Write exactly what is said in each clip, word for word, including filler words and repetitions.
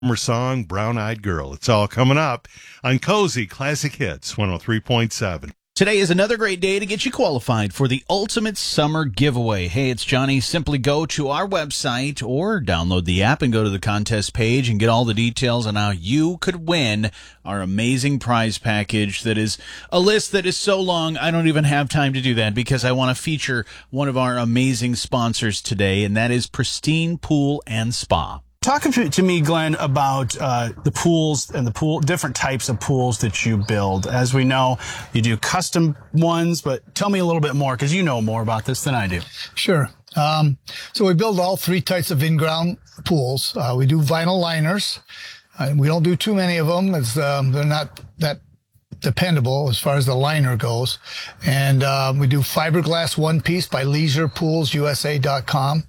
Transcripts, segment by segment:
Summer song, Brown Eyed Girl. It's all coming up on Cozy Classic Hits one oh three point seven. Today is another great day to get you qualified for the Ultimate Summer Giveaway. Hey, it's Johnny. Simply go to our website or download the app and go to the contest page and get all the details on how you could win our amazing prize package. That is a list that is so long, I don't even have time to do that because I want to feature one of our amazing sponsors today, and that is Pristine Pool and Spa. Talk to me, Glenn, about uh, the pools and the pool, different types of pools that you build. As we know, you do custom ones, but tell me a little bit more because you know more about this than I do. Sure. Um, so we build all three types of in-ground pools. Uh, we do vinyl liners. Uh, we don't do too many of them as um, they're not that dependable as far as the liner goes. And um, we do fiberglass one piece by leisure pools U S A dot com.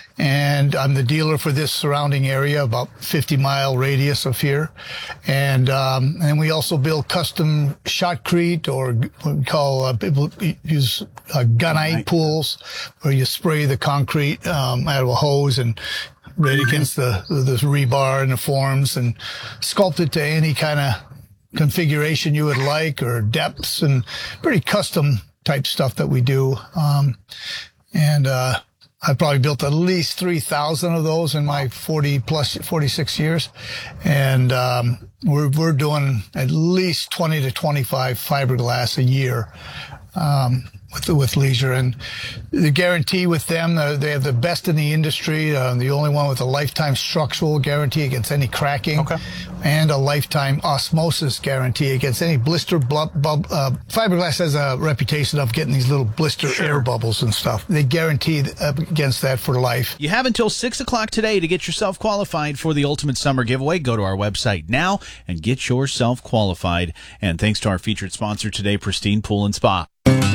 And I'm the dealer for this surrounding area, about fifty mile radius of here. And, um, and we also build custom shotcrete, or what we call, uh, people use uh, gunite pools, where you spray the concrete, um, out of a hose and right against the, the rebar and the forms and sculpt it to any kind of configuration you would like, or depths, and pretty custom type stuff that we do. Um, and, uh, I've probably built at least three thousand of those in my forty plus, forty-six years. And, um, we're, we're doing at least twenty to twenty-five fiberglass a year, um, with, with leisure. And the guarantee with them, uh, they have the best in the industry, uh, the only one with a lifetime structural guarantee against any cracking. Okay. And a lifetime osmosis guarantee against any blister bub, bub, uh, fiberglass has a reputation of getting these little blister sure. air bubbles and stuff. They guarantee against that for life. You have until six o'clock today to get yourself qualified for the Ultimate Summer Giveaway. Go to our website now and get yourself qualified. And thanks to our featured sponsor today, Pristine Pool and Spa.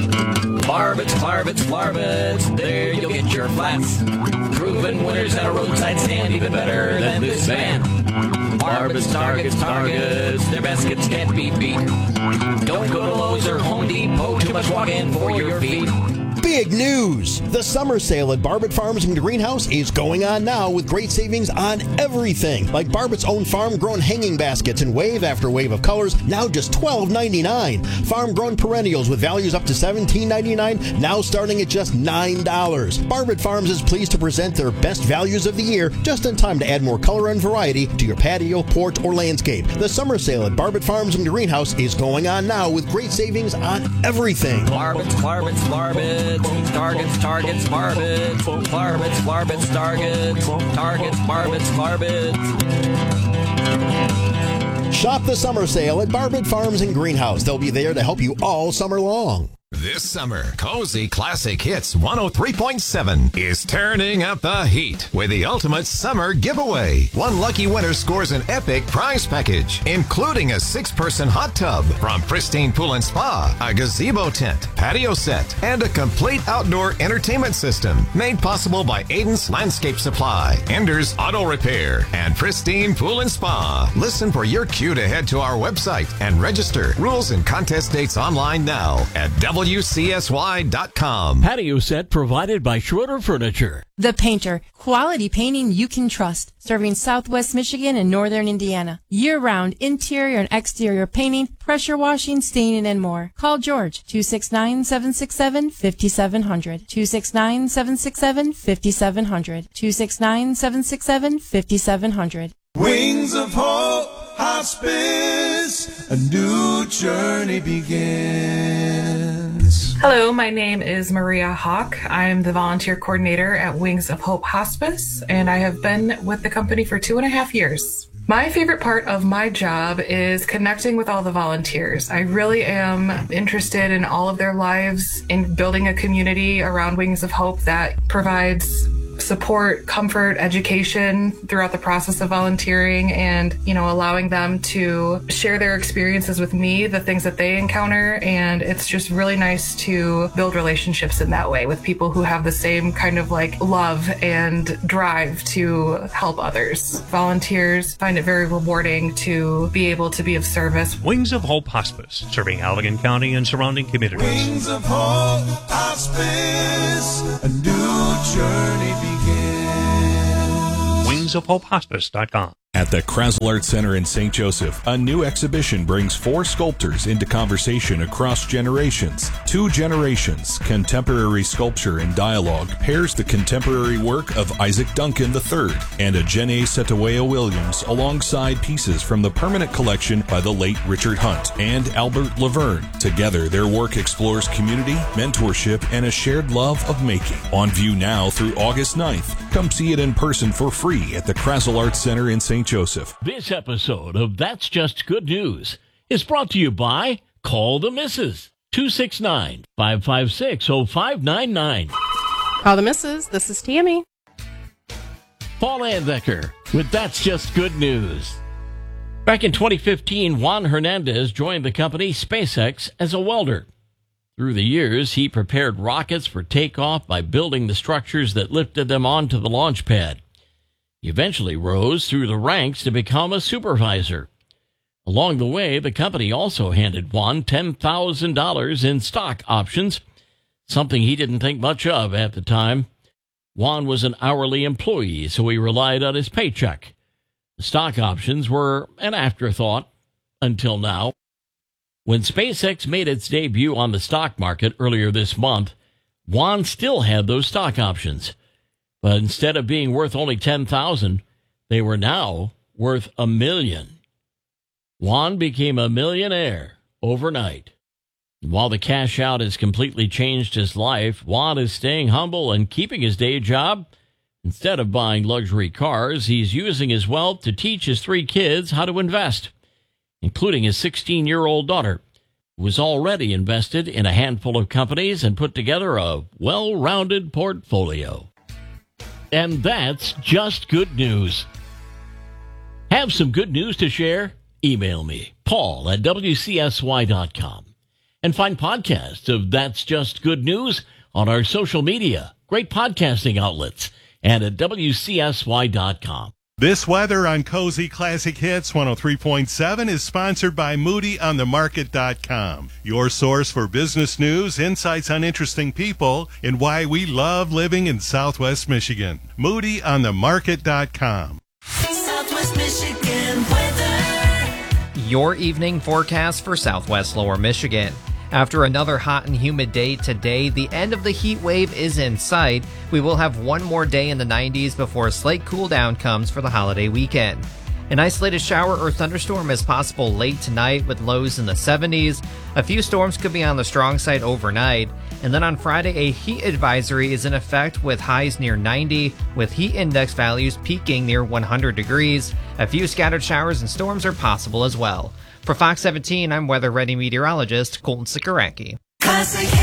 Barbets, Barbets, Barbets, there you'll get your flats. Proven winners at a roadside stand, even better than this band. Barbets, Targets, Targets, their baskets can't be beat. Don't go to Lowe's or Home Depot, too much walking for your feet. Big news! The summer sale at Barbet Farms and Greenhouse is going on now with great savings on everything, like Barbet's own farm-grown hanging baskets in wave after wave of colors, now just twelve ninety-nine. Farm-grown perennials with values up to seventeen ninety-nine, now starting at just nine dollars. Barbet Farms is pleased to present their best values of the year, just in time to add more color and variety to your patio, porch, or landscape. The summer sale at Barbet Farms and Greenhouse is going on now with great savings on everything. Barbets, Barbets, Barbets. Targets, Targets, Barbets, Barbets, Barbets, Targets, Targets, Barbets, Barbets. Shop the summer sale at Barbet Farms and Greenhouse. They'll be there to help you all summer long. This summer, Cozy Classic Hits one oh three point seven is turning up the heat with the Ultimate Summer Giveaway. One lucky winner scores an epic prize package, including a six-person hot tub from Pristine Pool and Spa, a gazebo tent, patio set, and a complete outdoor entertainment system made possible by Aiden's Landscape Supply, Ender's Auto Repair, and Pristine Pool and Spa. Listen for your cue to head to our website and register. Rules and contest dates online now at W C S Y dot com. Patio set provided by Schroeder Furniture. The Painter. Quality painting you can trust. Serving Southwest Michigan and Northern Indiana. Year-round interior and exterior painting, pressure washing, staining, and more. Call George, two six nine, seven six seven, five seven zero zero. two six nine, seven six seven, five seven zero zero. two six nine, seven six seven, five seven zero zero. Wings of Hope Hospice, a new journey begins. Hello, my name is Maria Hawk. I'm the volunteer coordinator at Wings of Hope Hospice, and I have been with the company for two and a half years. My favorite part of my job is connecting with all the volunteers. I really am interested in all of their lives, in building a community around Wings of Hope that provides support, comfort, education throughout the process of volunteering, and, you know, allowing them to share their experiences with me, the things that they encounter. And it's just really nice to build relationships in that way with people who have the same kind of like love and drive to help others. Volunteers find it very rewarding to be able to be of service. Wings of Hope Hospice, serving Allegan County and surrounding communities. Wings of Hope Hospice, a new journey begins. wings of hope hospice dot com. At the Krasl Art Center in Saint Joseph, a new exhibition brings four sculptors into conversation across generations. Two Generations, Contemporary Sculpture and Dialogue pairs the contemporary work of Isaac Duncan the third and Ajene Setawaya Williams alongside pieces from the permanent collection by the late Richard Hunt and Albert Laverne. Together, their work explores community, mentorship, and a shared love of making. On view now through August ninth. Come see it in person for free at the Krasl Art Center in Saint Joseph. This episode of That's Just Good News is brought to you by Call the Missus two six nine, five five six, oh five nine nine. Call the Missus This is Tammy. Paul Andecker with That's Just Good News. Back in twenty fifteen, Juan Hernandez joined the company SpaceX as a welder. Through the years, he prepared rockets for takeoff by building the structures that lifted them onto the launch pad. He eventually rose through the ranks to become a supervisor. Along the way, the company also handed Juan ten thousand dollars in stock options, something he didn't think much of at the time. Juan was an hourly employee, so he relied on his paycheck. The stock options were an afterthought until now. When SpaceX made its debut on the stock market earlier this month, Juan still had those stock options. But instead of being worth only ten thousand dollars, they were now worth a million. Juan became a millionaire overnight. While the cash out has completely changed his life, Juan is staying humble and keeping his day job. Instead of buying luxury cars, he's using his wealth to teach his three kids how to invest, including his sixteen-year-old daughter, who was already invested in a handful of companies and put together a well-rounded portfolio. And that's just good news. Have some good news to share? Email me, Paul at W C S Y dot com. And find podcasts of That's Just Good News on our social media, great podcasting outlets, and at W C S Y dot com. This weather on Cozy Classic Hits one oh three point seven is sponsored by Moody On The Market dot com, your source for business news, insights on interesting people, and why we love living in Southwest Michigan. Moody On The Market dot com. Southwest Michigan weather. Your evening forecast for Southwest Lower Michigan. After another hot and humid day today, the end of the heat wave is in sight. We will have one more day in the nineties before a slight cool down comes for the holiday weekend. An isolated shower or thunderstorm is possible late tonight with lows in the seventies. A few storms could be on the strong side overnight. And then on Friday, a heat advisory is in effect with highs near ninety, with heat index values peaking near one hundred degrees. A few scattered showers and storms are possible as well. For Fox seventeen, I'm Weather Ready meteorologist Colton Sikoracki.